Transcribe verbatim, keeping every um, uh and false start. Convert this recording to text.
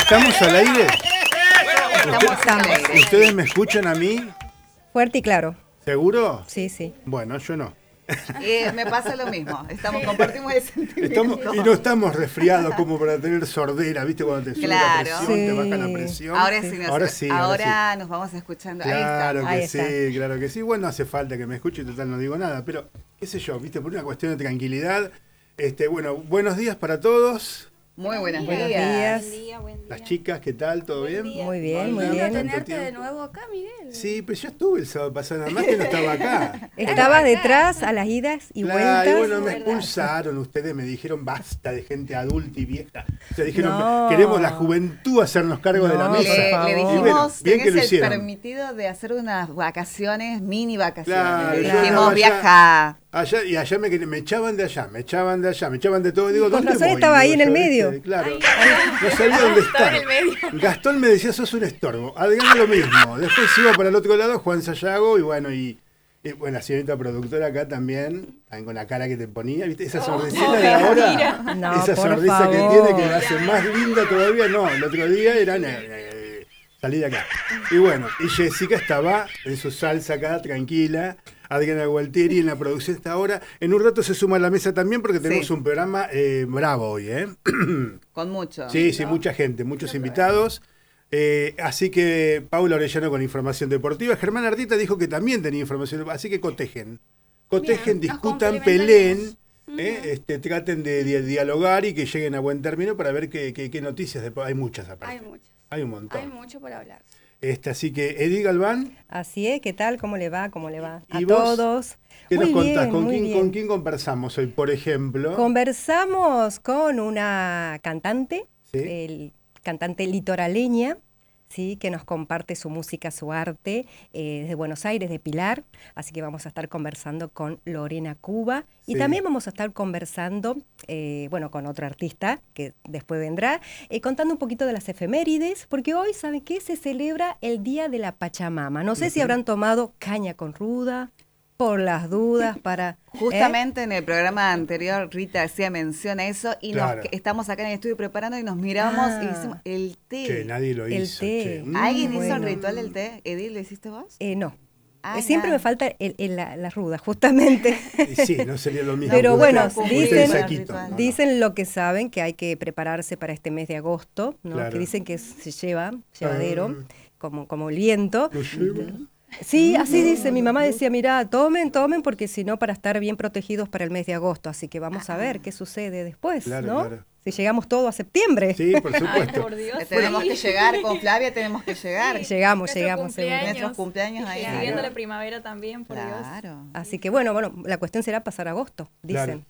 ¿Estamos al aire? Estamos al aire. ¿Ustedes me escuchan a mí? Fuerte y claro. ¿Seguro? Sí, sí. Bueno, yo no. Eh, me pasa lo mismo. Estamos, compartimos el sentimiento. Estamos, y no estamos resfriados como para tener sordera, ¿viste? Cuando te sube Claro. la presión, Sí. te baja la presión. Ahora sí, nos, ahora, sí, ahora, ahora sí. nos vamos escuchando. Claro Ahí que Ahí sí, está. claro que sí. Bueno, no hace falta que me escuche, total no digo nada, pero qué sé yo, ¿viste? Por una cuestión de tranquilidad. Este, bueno, buenos días para todos. Muy buenos Buenos días. días. Buen día, buen día. Las chicas, ¿qué tal? ¿Todo Buen bien? día. Muy bien, muy Hola, bien. tanto tenerte de tiempo. nuevo acá, Miguel. Sí, pero yo estuve el sábado pasado, nada más que no estaba acá. Estabas detrás a las idas y Claro, vueltas. y bueno, me ¿verdad? expulsaron ustedes, me dijeron basta de gente adulta y vieja. O sea, dijeron, No. queremos la juventud hacernos cargo de la No, mesa. por Le, favor. le Y dijimos, bueno, bien que tenés lo el hicieron. permitido de hacer unas vacaciones, mini vacaciones. Claro, Le yo dijimos, andaba allá- viaja. Allá, y allá me, me echaban de allá, me echaban de allá, me echaban de todo. Digo, Con ¿dónde razón voy? estaba ahí Digo, en el yo, medio. ¿viste? Claro, Ay, no sabía dónde estaba estar. en el medio. Gastón me decía, sos un estorbo. Adrián lo mismo. Después iba para el otro lado, Juan Sayago, y bueno, y, y bueno, la señorita productora acá también, también con la cara que te ponía, ¿viste? Esa sonrisita de ahora, No, esa por sonrisa que favor. tiene que la hace más linda todavía. No, el otro día era... eh, eh, salí de acá. Y bueno, y Jessica estaba en su salsa acá, tranquila. Adriana Gualtieri en la producción hasta ahora. En un rato se suma a la mesa también porque tenemos Sí. un programa eh, bravo hoy, ¿eh? Con mucho. Sí, sí, mucha gente, muchos invitados. Eh, así que Paula Orellano con información deportiva. Germán Ardita dijo que también tenía información deportiva. Así que cotejen. Cotejen, Bien, nos discutan, complementaremos. peleen. eh, este, traten de, de dialogar y que lleguen a buen término para ver qué, qué- qué noticias. de- Hay muchas aparte. Hay muchos. Hay un montón. Hay mucho por hablar. Este, así que, Edith Galván, Así es, ¿qué tal? ¿Cómo le va? ¿Cómo le va? A ¿Y vos? todos. ¿qué Muy nos contás? bien, ¿Con muy quién, bien. ¿Con quién conversamos hoy, por ejemplo? Conversamos con una cantante, Sí. el cantante litoraleña, sí, que nos comparte su música, su arte, eh, desde Buenos Aires, de Pilar. Así que vamos a estar conversando con Lorena Cuba. Y Sí. también vamos a estar conversando, eh, bueno, con otro artista que después vendrá, eh, contando un poquito de las efemérides, porque hoy, ¿saben qué? Se celebra el Día de la Pachamama. No sé si habrán tomado caña con ruda, por las dudas, para... ¿eh? Justamente en el programa anterior Rita hacía mención a eso y Claro. nos, que estamos acá en el estudio preparando y nos miramos Ah. y decimos el té. Che, nadie lo El hizo. té. che. Mm. ¿Alguien hizo el bueno. ritual del té? Edith, ¿lo hiciste vos? Eh, no. Ah, Eh, Siempre ya. me falta el- el- la, la ruda, justamente. Y sí, no sería lo mismo. Pero que bueno, usted- No, usted dicen- el saquito. Dicen- No, no. Dicen lo que saben, que hay que prepararse para este mes de agosto, ¿no? Claro. Que dicen que se lleva, llevadero, Ah. como, como el viento. ¿Lo lleva? Sí, así dice. Mi mamá decía, mira, tomen, tomen, porque si no, para estar bien protegidos para el mes de agosto. Así que vamos a ver qué sucede después, Claro, ¿no? claro. Si llegamos todo a septiembre. Sí, por Ay, supuesto. por Dios. Tenemos sí. que llegar, con Flavia tenemos que llegar. Llegamos, Nuestro llegamos. seguro. cumpleaños. Nuestros cumpleaños ahí. Y siguiendo la primavera también, por Dios. Claro. Así que bueno, bueno, la cuestión será pasar agosto, dicen. Claro.